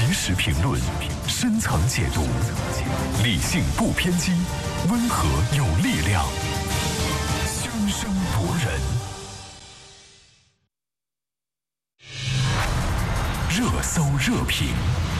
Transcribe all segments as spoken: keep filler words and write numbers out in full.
时评论，深层解读，理性不偏激，温和有力量，宣声夺人。热搜热评，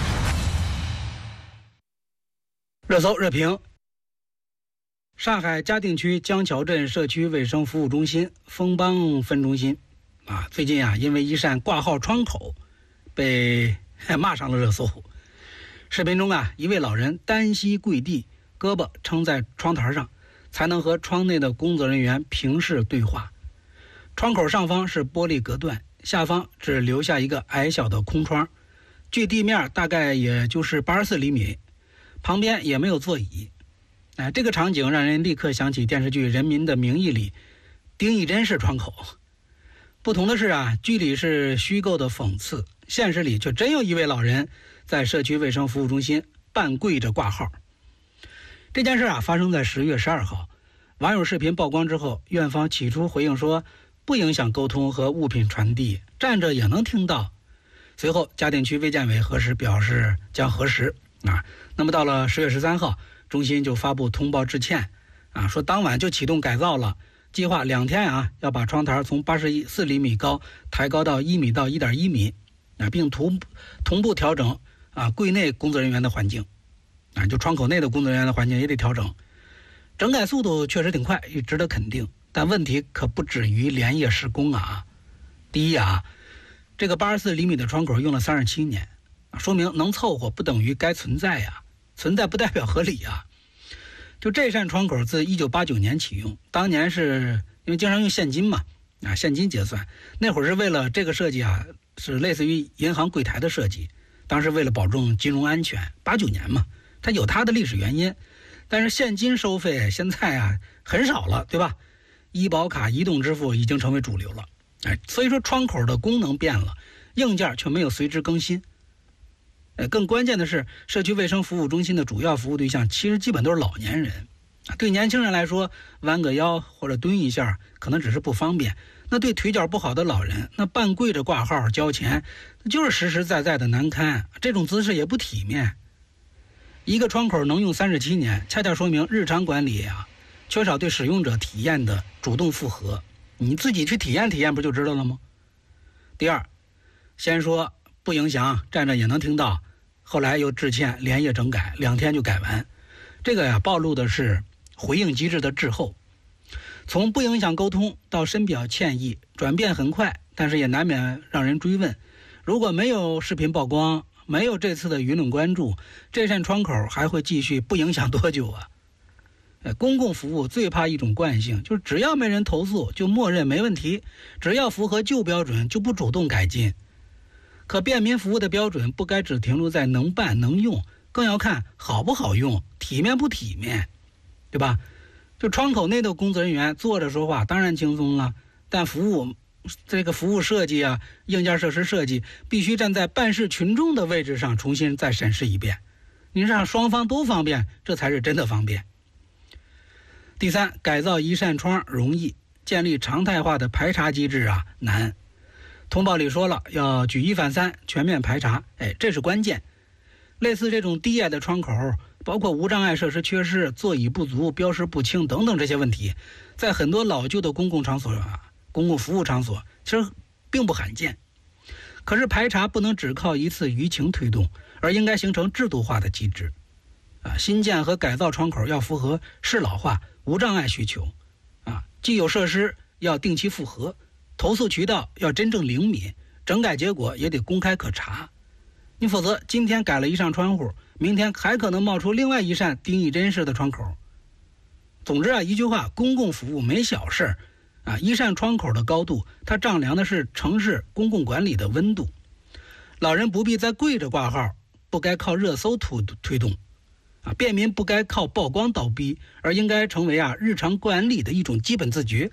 热搜热评。上海嘉定区江桥镇社区卫生服务中心枫帮分中心啊，最近啊，因为一扇挂号窗口被骂上了热搜。视频中啊，一位老人单膝跪地，胳膊撑在窗台上，才能和窗内的工作人员平视对话。窗口上方是玻璃隔断，下方只留下一个矮小的空窗，距地面大概也就是八十四厘米，旁边也没有座椅。哎，这个场景让人立刻想起电视剧《人民的名义》里丁义珍式窗口。不同的是啊，剧里是虚构的讽刺，现实里却真有一位老人在社区卫生服务中心半跪着挂号。这件事啊，发生在十月十二号，网友视频曝光之后，院方起初回应说不影响沟通和物品传递，站着也能听到。随后嘉定区卫健委核实表示将核实啊。那么到了十月十三号，中心就发布通报致歉啊，说当晚就启动改造了，计划两天啊要把窗台从八十四厘米高抬高到一米到一点一米啊，并同同步调整啊柜内工作人员的环境啊，就窗口内的工作人员的环境也得调整。整改速度确实挺快，也值得肯定，但问题可不止于连夜施工啊。第一啊，这个八十四厘米的窗口用了三十七年，说明能凑合不等于该存在呀、啊，存在不代表合理啊。就这扇窗口自一九八九年启用，当年是因为经常用现金嘛，啊，现金结算，那会儿是为了这个设计啊，是类似于银行柜台的设计，当时为了保证金融安全，八九年嘛，它有它的历史原因。但是现金收费现在啊很少了，对吧？医保卡、移动支付已经成为主流了，哎，所以说窗口的功能变了，硬件却没有随之更新。呃，更关键的是，社区卫生服务中心的主要服务对象其实基本都是老年人，对年轻人来说，弯个腰或者蹲一下可能只是不方便，那对腿脚不好的老人，那半跪着挂号交钱，就是实实在在的难堪，这种姿势也不体面。一个窗口能用三十七年，恰恰说明日常管理啊，缺少对使用者体验的主动复核，你自己去体验体验不就知道了吗？第二，先说不影响，站着也能听到，后来又致歉，连夜整改，两天就改完。这个呀，暴露的是回应机制的滞后。从不影响沟通到深表歉意，转变很快，但是也难免让人追问：如果没有视频曝光，没有这次的舆论关注，这扇窗口还会继续不影响多久啊？呃，公共服务最怕一种惯性，就是只要没人投诉，就默认没问题；只要符合旧标准，就不主动改进。可便民服务的标准不该只停留在能办能用，更要看好不好用，体面不体面，对吧？就窗口内的工作人员坐着说话当然轻松了，但服务这个服务设计啊，硬件设施设计必须站在办事群众的位置上重新再审视一遍，你让双方都方便，这才是真的方便。第三，改造一扇窗容易，建立常态化的排查机制啊难。通报里说了，要举一反三，全面排查，哎，这是关键。类似这种低矮的窗口，包括无障碍设施缺失、座椅不足、标识不清等等这些问题，在很多老旧的公共场所啊、公共服务场所其实并不罕见。可是排查不能只靠一次舆情推动，而应该形成制度化的机制。啊，新建和改造窗口要符合适老化、无障碍需求，啊，既有设施要定期复核，投诉渠道要真正灵敏，整改结果也得公开可查。你否则今天改了一扇窗户，明天还可能冒出另外一扇丁义珍式的窗口。总之啊，一句话，公共服务没小事啊，一扇窗口的高度，它丈量的是城市公共管理的温度。老人不必再跪着挂号，不该靠热搜推推动啊，便民不该靠曝光倒逼，而应该成为啊日常管理的一种基本自觉。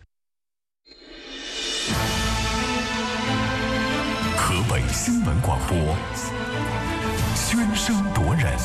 河北新闻广播，宣声夺人。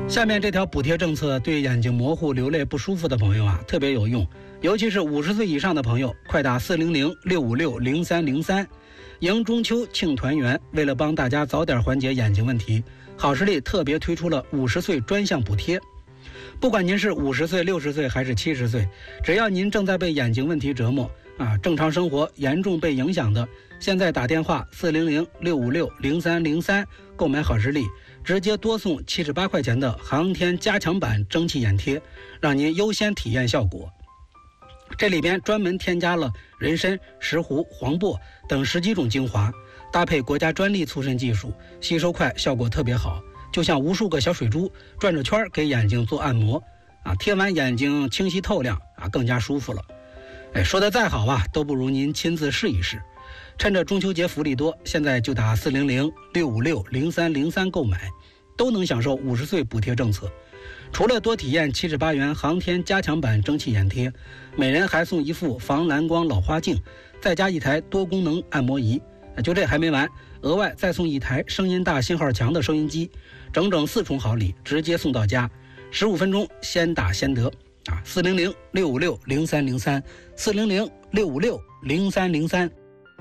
下面这条补贴政策对眼睛模糊、流泪不舒服的朋友啊特别有用，尤其是五十岁以上的朋友，快打四零零六五六零三零三。迎中秋庆团圆，为了帮大家早点缓解眼睛问题，好视力特别推出了五十岁专项补贴。不管您是五十岁、六十岁还是七十岁，只要您正在被眼睛问题折磨啊，正常生活严重被影响的，现在打电话四零零六五六零三零三购买好视力，直接多送七十八块钱的航天加强版蒸汽眼贴，让您优先体验效果。这里边专门添加了人参、石斛、黄柏等十几种精华，搭配国家专利促渗技术，吸收快，效果特别好，就像无数个小水珠转着圈给眼睛做按摩啊，贴完眼睛清晰透亮啊，更加舒服了。哎，说的再好啊，都不如您亲自试一试。趁着中秋节福利多，现在就打四零零六五六零三零三购买，都能享受五十岁补贴政策。除了多体验七十八元航天加强版蒸汽眼贴，每人还送一副防蓝光老花镜，再加一台多功能按摩仪。就这还没完，额外再送一台声音大信号强的收音机，整整四重好礼，直接送到家，十五分钟先打先得啊！四零零六五六零三零三，四零零六五六零三零三。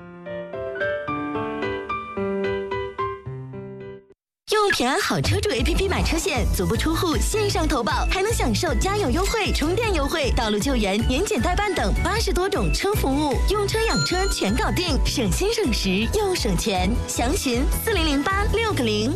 用平安好车主 A P P 买车险，足不出户线上投保，还能享受加油优惠、充电优惠、道路救援、年检代办等八十多种车服务，用车养车全搞定，省心省时又省钱。详询四零零八六个零。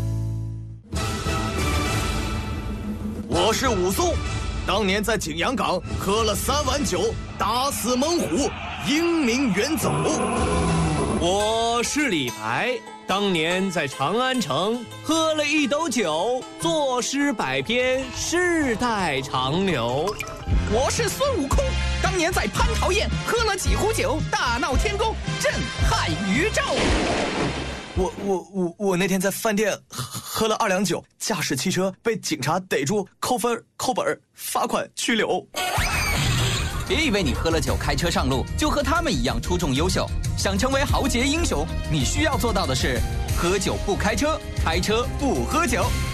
我是武松，当年在景阳岗喝了三碗酒，打死猛虎，英名远走。 我是李白，当年在长安城喝了一斗酒，作诗百篇，世代长流。 我是孙悟空，当年在蟠桃宴喝了几壶酒，大闹天宫，震撼宇宙。 我我我我那天在饭店喝了二两酒，驾驶汽车被警察逮住，扣分、扣本、罚款、拘留。 别以为你喝了酒开车上路就和他们一样出众优秀，想成为豪杰英雄，你需要做到的是：喝酒不开车，开车不喝酒。